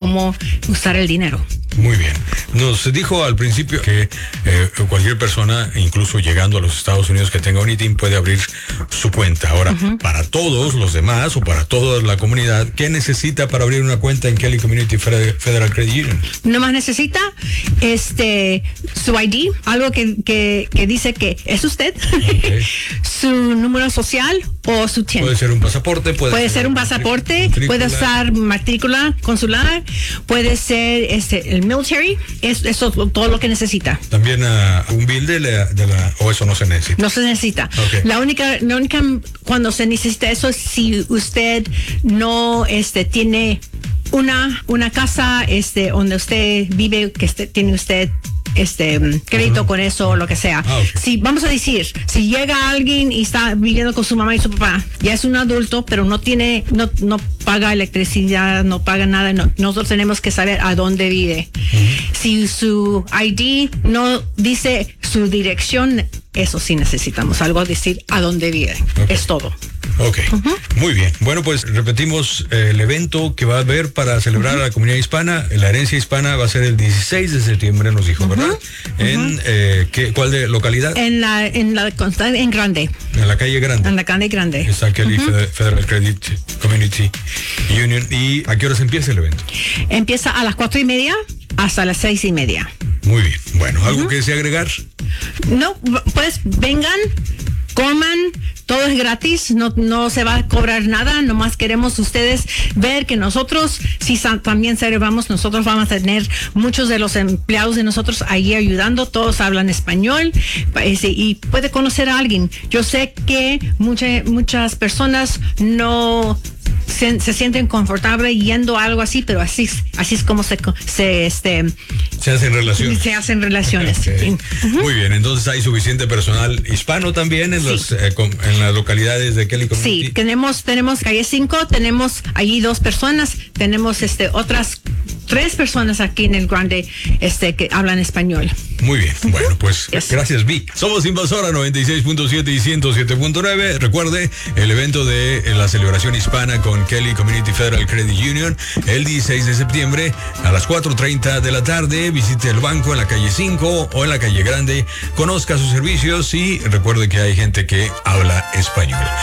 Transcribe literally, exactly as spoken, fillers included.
cómo usar el dinero. Muy bien. Nos dijo al principio que eh, cualquier persona, incluso llegando a los Estados Unidos que tenga un I T I N, puede abrir su cuenta. Ahora, uh-huh. para todos los demás o para toda la comunidad, ¿qué necesita para abrir una cuenta en Kelly Community Federal Credit Union? Nomás necesita este su I D, algo que, que, que dice que es usted, okay. su número social o su T I N. Puede ser un pasaporte, puede, puede ser, ser un pasaporte, matrícula. Puede ser matrícula consular, puede ser este el military, es, eso es todo lo que necesita. También uh, un bill de la, de la, o eso no se necesita. No se necesita. Okay. La única, la única cuando se necesita eso es si usted no este tiene una una casa este donde usted vive, que este, tiene usted este crédito uh-huh. con eso o lo que sea. Ah, okay. Si vamos a decir, si llega alguien y está viviendo con su mamá y su papá, ya es un adulto, pero no tiene, no, no paga electricidad, no paga nada, no, nosotros tenemos que saber a dónde vive. Uh-huh. Si su I D no dice su dirección, eso sí necesitamos algo decir a dónde vive. Okay. Es todo. Ok, uh-huh. Muy bien. Bueno, pues repetimos eh, el evento que va a haber para celebrar uh-huh. a la comunidad hispana. La herencia hispana va a ser el dieciséis de septiembre, nos dijo, uh-huh. ¿verdad? Uh-huh. En, eh, ¿qué, ¿cuál de localidad? En la, en la, en Grande. En la calle Grande. En la calle Grande. Está Kelly uh-huh. Federal Credit Community Union. ¿Y a qué horas empieza el evento? Empieza a las cuatro y media hasta las seis y media. Muy bien. Bueno, ¿algo uh-huh. que desea agregar? No, pues vengan, coman, todo es gratis, no, no se va a cobrar nada, nomás queremos ustedes ver que nosotros, si sa- también servamos, nosotros vamos a tener muchos de los empleados de nosotros ahí ayudando, todos hablan español y puede conocer a alguien. Yo sé que mucha, muchas personas no se, se sienten confortables yendo a algo así, pero así, así es como se, se este se hacen relaciones. Se hacen relaciones. Okay. Uh-huh. Muy bien, entonces hay suficiente personal hispano también en, sí. los, eh, con, en las localidades de Kelly Community. Sí, tenemos, tenemos calle cinco, tenemos allí dos personas, tenemos este otras tres personas aquí en el Grande este que hablan español. Muy bien, uh-huh. Bueno, pues yes. Gracias, Vic. Somos Invasora noventa y seis punto siete y ciento siete punto nueve. Recuerde, el evento de la celebración hispana con Kelly Community Federal Credit Union el dieciséis de septiembre a las cuatro treinta de la tarde. Visite el banco en la calle cinco o en la calle Grande, conozca sus servicios y recuerde que hay gente que habla español.